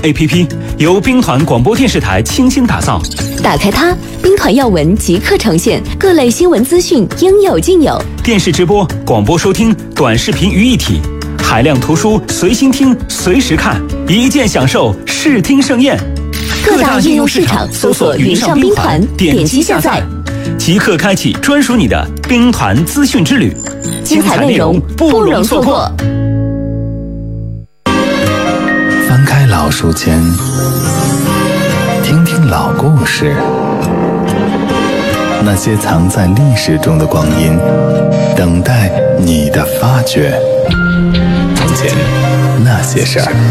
APP 由兵团广播电视台倾心打造。 打开它，兵团要闻即刻呈现，各类新闻资讯应有尽有。 电视直播、广播收听、短视频于一体，海量图书随心听、随时看，一键享受视听盛宴。 各大应用市场搜索云上兵团，点击下载， 即刻开启专属你的兵团资讯之旅， 精彩内容不容错过。 翻开老书签，听听老故事，那些藏在历史中的光阴，等待你的发掘。从前那些事儿。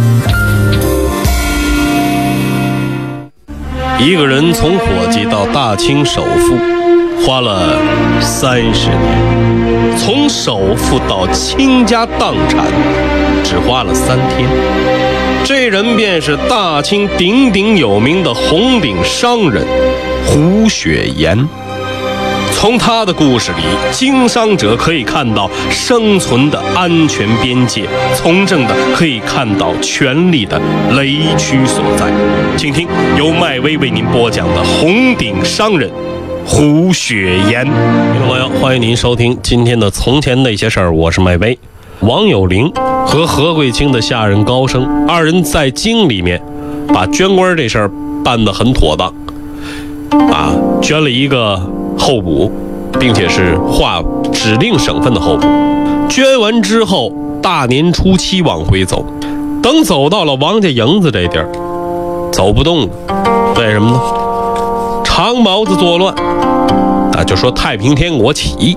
一个人从伙计到大清首富，花了30年；从首富到倾家荡产，只花了3天。这人便是大清鼎鼎有名的红顶商人胡雪岩。从他的故事里，经商者可以看到生存的安全边界，从政的可以看到权力的雷区所在。请听由麦威为您播讲的红顶商人胡雪岩。听众朋友，欢迎您收听今天的从前那些事儿，我是麦威。王有龄和何贵清的下人高升二人在京里面把捐官这事儿办得很妥当捐了一个候补，并且是划指定省份的候补。捐完之后，大年初7往回走，等走到了王家营子这地儿，走不动了。为什么呢？长毛子作乱就说太平天国起义，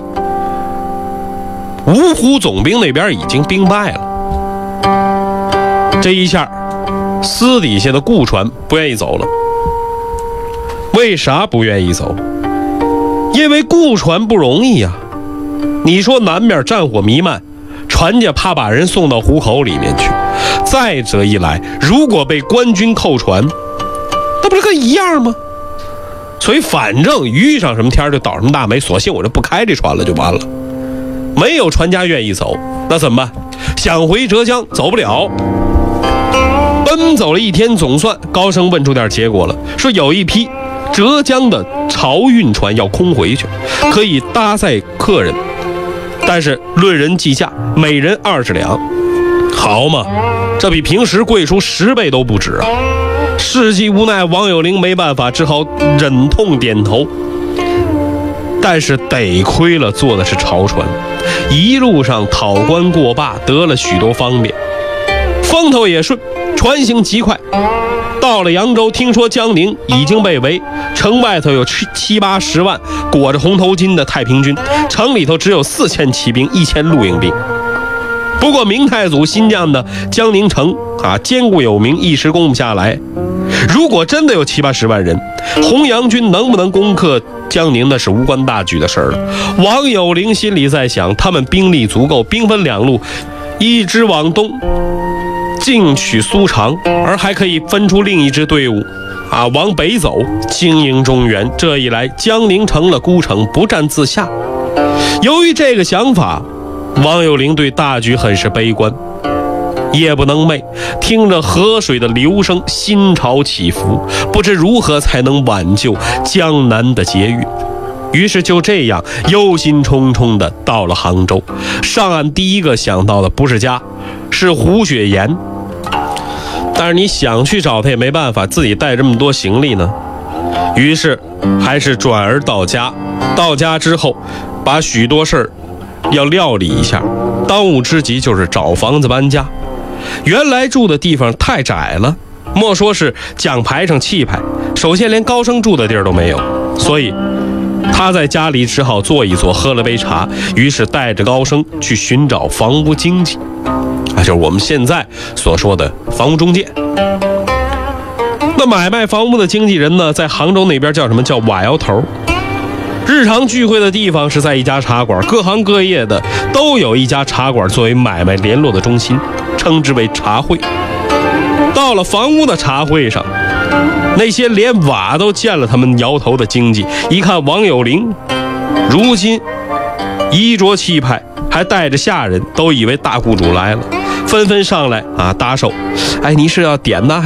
芜湖总兵那边已经兵败了。这一下私底下的顾传不愿意走了。为啥不愿意走？因为顾传不容易啊。你说南面战火弥漫，传家怕把人送到虎口里面去，再者一来，如果被官军扣船，那不是跟一样吗？所以反正遇上什么天就倒什么大霉，索性我就不开这船了就完了。没有船家愿意走，那怎么办？想回浙江走不了。奔走了1天，总算高升问出点结果了，说有一批浙江的漕运船要空回去，可以搭载客人，但是论人计价，每人20两。好嘛，这比平时贵出10倍都不止啊！世纪无奈，王有龄没办法，只好忍痛点头。但是得亏了坐的是潮船，一路上讨关过坝，得了许多方便，风头也顺，船行极快。到了扬州，听说江宁已经被围，城外头有70-80万裹着红头巾的太平军，城里头只有4000骑兵，1000陆营兵。不过明太祖新建的江宁城坚固有名，一时攻不下来。如果真的有70-80万人，红阳军能不能攻克江宁，那是无关大局的事儿了。王有龄心里在想，他们兵力足够，兵分2路，一支往东进取苏常，而还可以分出另一支队伍往北走，经营中原。这一来，江宁成了孤城，不战自下。由于这个想法，王有龄对大局很是悲观。夜不能寐，听着河水的流声，心潮起伏，不知如何才能挽救江南的劫运。于是就这样忧心忡忡地到了杭州。上岸第一个想到的不是家，是胡雪岩。但是你想去找他也没办法，自己带这么多行李呢。于是还是转而到家。到家之后，把许多事儿要料理一下。当务之急就是找房子搬家。原来住的地方太窄了，莫说是讲排场气派，首先连高升住的地儿都没有。所以他在家里只好坐一坐，喝了杯茶，于是带着高升去寻找房屋经纪，就是我们现在所说的房屋中介。那买卖房屋的经纪人呢，在杭州那边叫什么？叫瓦窑头。日常聚会的地方是在一家茶馆，各行各业的都有一家茶馆作为买卖联络的中心，称之为茶会。到了房屋的茶会上，那些连瓦都见了他们摇头的经济，一看王有龄如今衣着气派，还带着下人，都以为大雇主来了，纷纷上来打手。你是要点呢